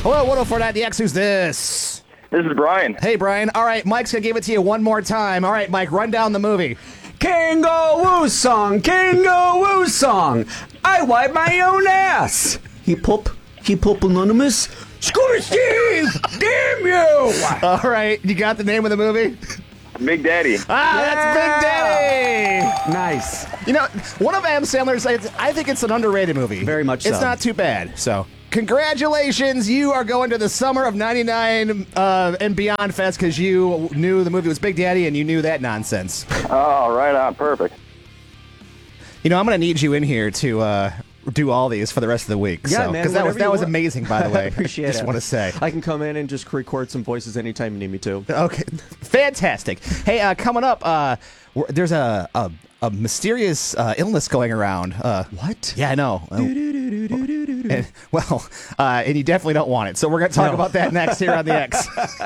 Hello, 104.9 The X. Who's this? This is Brian. Hey, Brian. All right, Mike's going to give it to you one more time. All right, Mike, run down the movie. Kangaroo song, kangaroo song. I wipe my own ass. Hip hop anonymous. Screw Steve! Damn you! All right, you got the name of the movie? Big Daddy. That's Big Daddy! Nice. You know, one of Adam Sandler's, I think it's an underrated movie. Very much so. It's not too bad, so. Congratulations, you are going to the Summer of 99 and Beyond Fest because you knew the movie was Big Daddy and you knew that nonsense. Oh, right on. Perfect. You know, I'm going to need you in here to do all these for the rest of the week. Yeah, so, man. Because that was amazing, by the way. I appreciate it. Just want to say. I can come in and just record some voices anytime you need me to. Okay, fantastic. Hey, coming up, there's a mysterious illness going around. What? Yeah, I know. And you definitely don't want it. So we're going to talk about that next here on The X.